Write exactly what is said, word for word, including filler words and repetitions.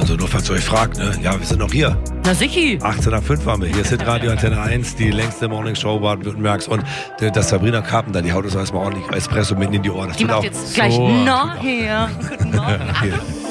Also nur falls ihr euch fragt, ne? Ja, wir sind noch hier. Na sichi. achtzehn nach fünf waren wir hier. Ist Radio Antenne eins, die längste Morningshow Baden-Württembergs. Und das Sabrina Carpenter, die haut uns erstmal ordentlich Espresso mitten in die Ohren. Das Die macht auch jetzt gleich so nachher. Guten Morgen. Hier.